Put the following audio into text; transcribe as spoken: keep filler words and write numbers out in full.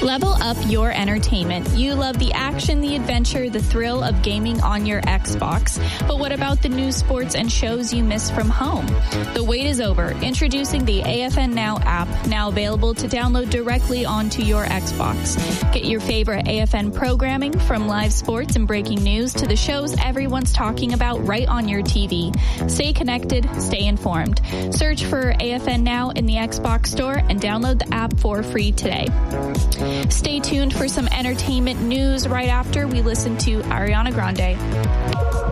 Level up your entertainment. You love the action, the adventure, the thrill of gaming on your Xbox. But what about the news, sports, and shows you miss from home? The wait is over. Introducing the A F N Now app, now available to download directly onto your Xbox. Get your favorite A F N programming, from live sports and breaking news to the shows everyone's talking about, right on your T V. Stay connected, stay informed. Search for A F N Now in the Xbox Store and download the app for free today. Stay tuned for some entertainment news right after we listen to Ariana Grande.